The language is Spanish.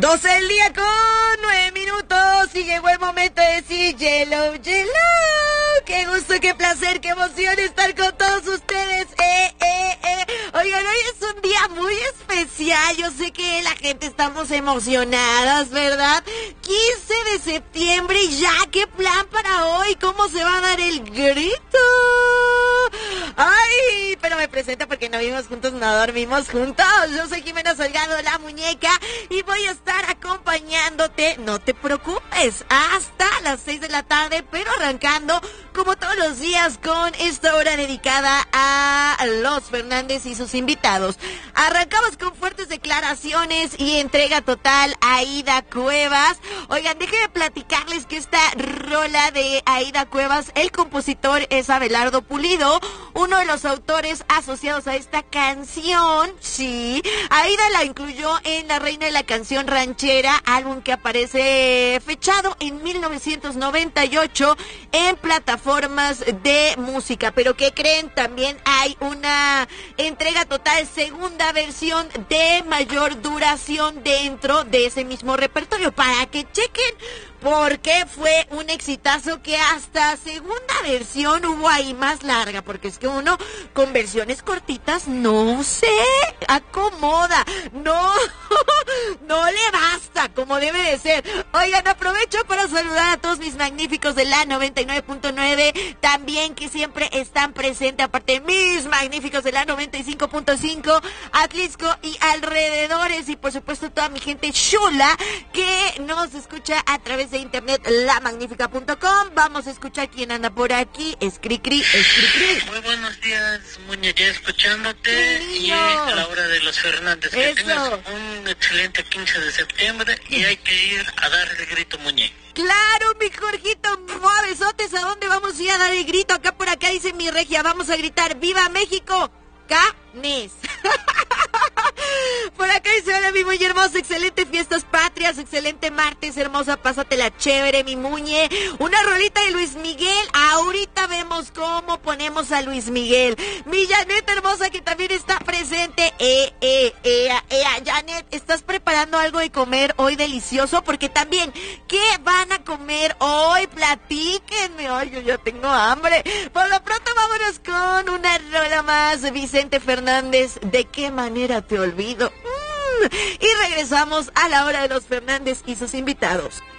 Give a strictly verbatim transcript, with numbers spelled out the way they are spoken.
doce del día con nueve minutos y llegó el momento de decir Yellow, Yellow. Qué gusto, qué placer, qué emoción estar con todos ustedes. Eh, eh, eh. Oigan, hoy es un día muy especial. Yo sé que la gente estamos emocionadas, ¿verdad? quince de septiembre y ya, ¿qué plan para hoy? ¿Cómo se va a dar el grito? Ay, pero me presento porque no vivimos juntos, no dormimos juntos. Yo soy Jimena Salgado, la muñeca, y voy a estar acompañándote, no te preocupes, hasta las seis de la tarde, pero arrancando como todos los días con esta hora dedicada a los Fernández y sus invitados. Arrancamos con fuertes declaraciones y entrega total a Aida Cuevas. Oigan, déjenme platicarles que esta rola de Aida Cuevas, el compositor es Abelardo Pulido, uno de los autores asociados a esta canción. Sí, Aida la incluyó en La Reina de la Canción Ranchera, álbum que aparece fechado en mil novecientos noventa y ocho en plataformas de música. Pero ¿qué creen? También hay una entrega total, segunda versión de mayor duración dentro de ese mismo repertorio, para que chequen porque fue un exitazo que hasta segunda versión hubo ahí más larga, porque es que uno con versiones cortitas no se acomoda, no, no le basta como debe de ser. Oigan, aprovecho para saludar a todos mis magníficos de la noventa y nueve punto nueve, también que siempre están presentes, aparte de mis magníficos de la noventa y cinco punto cinco, Atlisco y alrededores, y por supuesto toda mi gente chula que nos escucha a través de internet, la magnífica punto com. Vamos a escuchar quién anda por aquí. Escri-cri, escri-cri. Muy buenos días, Muñe, ya escuchándote, y a la hora de los Fernández. Que Eso. tengas un excelente quince de septiembre y hay que ir a dar el grito, Muñe. Claro, mi Jorgito, ¡mua! Besotes. ¿A dónde vamos a ir a dar el grito? Acá por acá dice mi regia, vamos a gritar ¡Viva México! ¡Canes! Por acá dice, hola mi muy hermosa, excelente fiestas patrias, excelente martes, hermosa, pásatela chévere, mi muñe. Una rolita de Luis Miguel, ahorita vemos cómo ponemos a Luis Miguel. Mi Janet hermosa, que también está presente. Eh, eh, eh, eh, Janet, ¿estás preparando algo de comer hoy delicioso? Porque también, ¿qué van a comer hoy? Platíquenme, ay, yo ya tengo hambre. Por lo pronto vámonos con una rola más, Vicente Fernández, ¿de qué manera te olvido? Mm. Y regresamos a la hora de los Fernández y sus invitados.